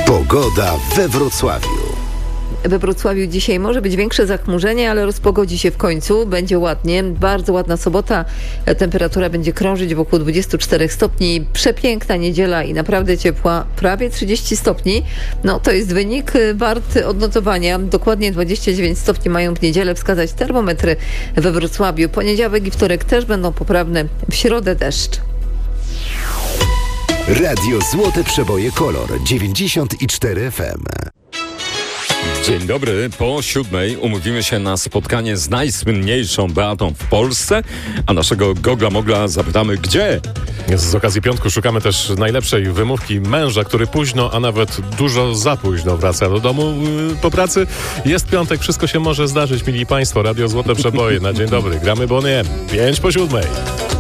Pogoda we Wrocławiu. We Wrocławiu dzisiaj może być większe zachmurzenie, ale rozpogodzi się w końcu. Będzie ładnie. Bardzo ładna sobota. Temperatura będzie krążyć wokół 24 stopni. Przepiękna niedziela i naprawdę ciepła. Prawie 30 stopni. No to jest wynik wart odnotowania. Dokładnie 29 stopni mają w niedzielę wskazać termometry we Wrocławiu. Poniedziałek i wtorek też będą poprawne. W środę deszcz. Radio Złote Przeboje Kolor 94 FM. Dzień dobry. Po 7:00 umówimy się na spotkanie z najsłynniejszą Beatą w Polsce, a naszego gogla-mogla zapytamy gdzie? Z okazji piątku szukamy też najlepszej wymówki męża, który późno, a nawet dużo za późno wraca do domu po pracy. Jest piątek, wszystko się może zdarzyć, mili Państwo. Radio Złote Przeboje na dzień dobry. Gramy Bonnie M. 5 po 7:00.